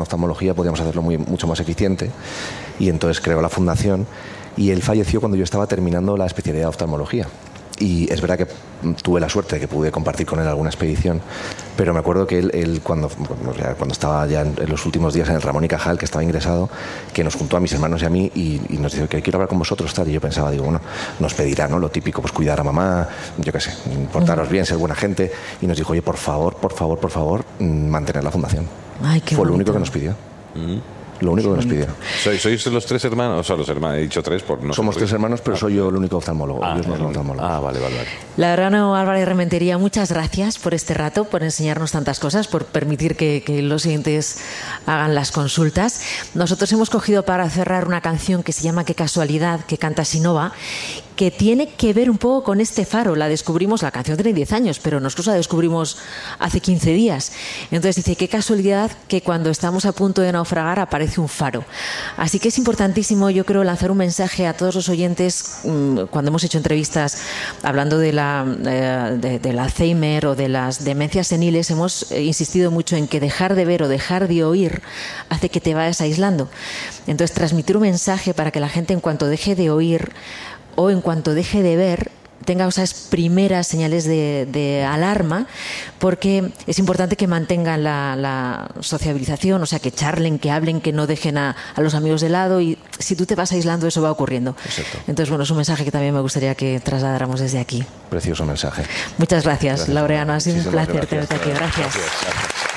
con oftalmología podíamos hacerlo mucho más eficiente, y entonces creó la fundación, y él falleció cuando yo estaba terminando la especialidad de oftalmología. Y es verdad que tuve la suerte de que pude compartir con él alguna expedición, pero me acuerdo que él cuando estaba ya en los últimos días en el Ramón y Cajal, que estaba ingresado, que nos juntó a mis hermanos y a mí y nos dijo que quiero hablar con vosotros, tal. Y yo pensaba, digo, bueno, nos pedirá, ¿no?, lo típico, pues cuidar a mamá, yo qué sé, portaros bien, ser buena gente. Y nos dijo, oye, por favor, mantener la fundación. Ay, qué Fue lo bonito. único que nos pidió. Lo único que nos pidió. ¿Sois los tres hermanos? O sea, los hermanos, he dicho tres por no. Somos tres hermanos, pero soy yo el único oftalmólogo. Ellos no son oftalmólogos. Vale. Laurano Álvarez Rementería, muchas gracias por este rato, por enseñarnos tantas cosas, por permitir que los oyentes hagan las consultas. Nosotros hemos cogido para cerrar una canción que se llama Qué casualidad, que canta Sinova, que tiene que ver un poco con este faro. La descubrimos, la canción tiene 10 años, pero nosotros la descubrimos hace 15 días. Entonces dice, qué casualidad que cuando estamos a punto de naufragar aparece un faro. Así que es importantísimo, yo creo, lanzar un mensaje a todos los oyentes. Cuando hemos hecho entrevistas hablando del Alzheimer o de las demencias seniles, hemos insistido mucho en que dejar de ver o dejar de oír hace que te vayas aislando. Entonces, transmitir un mensaje para que la gente, en cuanto deje de oír o en cuanto deje de ver, tenga esas primeras señales de alarma, porque es importante que mantengan la sociabilización, o sea, que charlen, que hablen, que no dejen a los amigos de lado, y si tú te vas aislando eso va ocurriendo. Exacto. Entonces, bueno, es un mensaje que también me gustaría que trasladáramos desde aquí. Precioso mensaje. Muchas gracias, Laureano, ha sido un placer Muchísimas tenerte aquí. Gracias. Gracias.